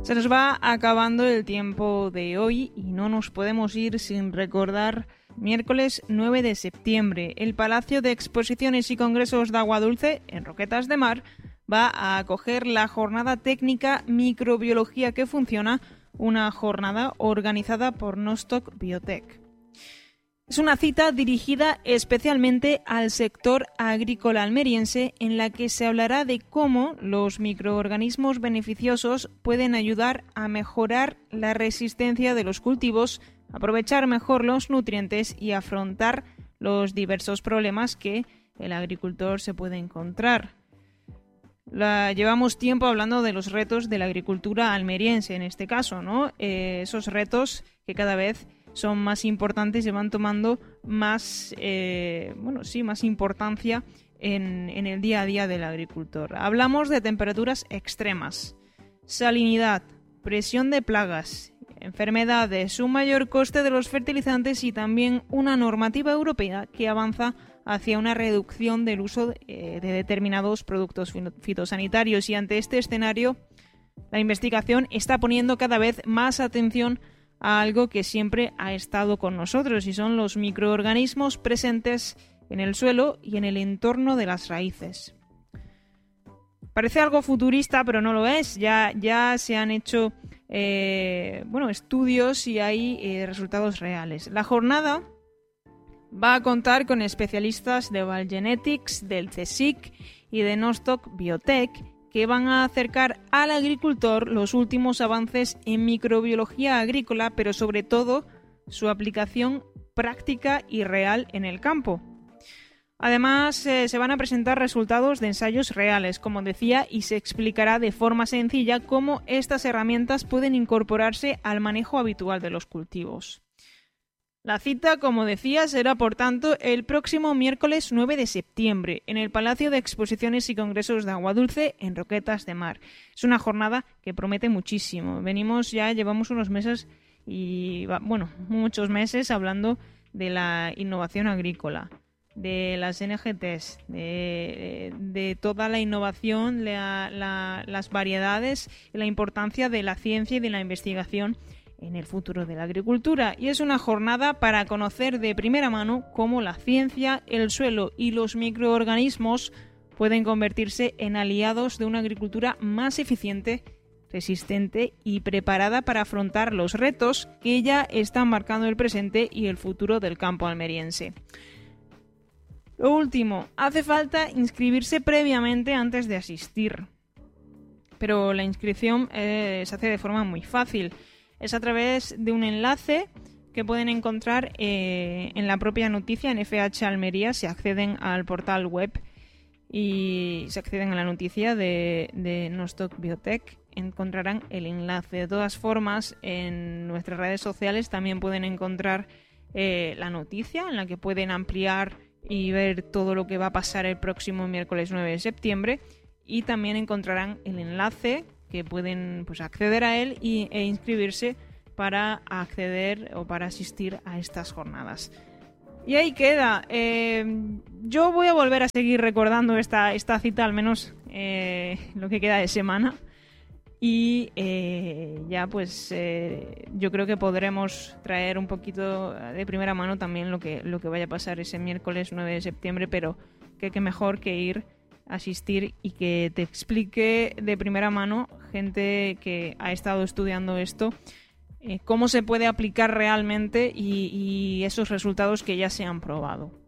Se nos va acabando el tiempo de hoy y no nos podemos ir sin recordar miércoles 9 de septiembre. El Palacio de Exposiciones y Congresos de Aguadulce, en Roquetas de Mar, va a acoger la jornada técnica Microbiología que funciona, una jornada organizada por Nostoc Biotech. Es una cita dirigida especialmente al sector agrícola almeriense, en la que se hablará de cómo los microorganismos beneficiosos pueden ayudar a mejorar la resistencia de los cultivos, aprovechar mejor los nutrientes y afrontar los diversos problemas que el agricultor se puede encontrar. Llevamos tiempo hablando de los retos de la agricultura almeriense, en este caso, ¿no? Esos retos que cada vez son más importantes y van tomando más importancia en el día a día del agricultor. Hablamos de temperaturas extremas, salinidad, presión de plagas, enfermedades, un mayor coste de los fertilizantes y también una normativa europea que avanza hacia una reducción del uso de determinados productos fitosanitarios. Y ante este escenario, la investigación está poniendo cada vez más atención a algo que siempre ha estado con nosotros, y son los microorganismos presentes en el suelo y en el entorno de las raíces. Parece algo futurista, pero no lo es. Ya se han hecho estudios y hay resultados reales. La jornada va a contar con especialistas de Valgenetics, del CSIC y de Nostoc Biotech, que van a acercar al agricultor los últimos avances en microbiología agrícola, pero sobre todo su aplicación práctica y real en el campo. Además, se van a presentar resultados de ensayos reales, como decía, y se explicará de forma sencilla cómo estas herramientas pueden incorporarse al manejo habitual de los cultivos. La cita, como decía, será por tanto el próximo miércoles 9 de septiembre en el Palacio de Exposiciones y Congresos de Aguadulce, en Roquetas de Mar. Es una jornada que promete muchísimo. Llevamos unos meses muchos meses hablando de la innovación agrícola, de las NGTs, de toda la innovación, las variedades y la importancia de la ciencia y de la investigación en el futuro de la agricultura, y es una jornada para conocer de primera mano cómo la ciencia, el suelo y los microorganismos pueden convertirse en aliados de una agricultura más eficiente, resistente y preparada para afrontar los retos que ya están marcando el presente y el futuro del campo almeriense. Lo último, hace falta inscribirse previamente antes de asistir, pero la inscripción se hace de forma muy fácil. Es a través de un enlace que pueden encontrar en la propia noticia en FH Almería. Se acceden al portal web y se acceden a la noticia de Nostoc Biotech. Encontrarán el enlace. De todas formas, en nuestras redes sociales también pueden encontrar la noticia en la que pueden ampliar y ver todo lo que va a pasar el próximo miércoles 9 de septiembre. Y también encontrarán el enlace que pueden acceder a él e inscribirse para acceder o para asistir a estas jornadas. Y ahí queda. Yo voy a volver a seguir recordando esta cita, al menos lo que queda de semana. Y yo creo que podremos traer un poquito de primera mano también lo que vaya a pasar ese miércoles 9 de septiembre, pero qué mejor que ir, asistir y que te explique de primera mano gente que ha estado estudiando esto, cómo se puede aplicar realmente y esos resultados que ya se han probado.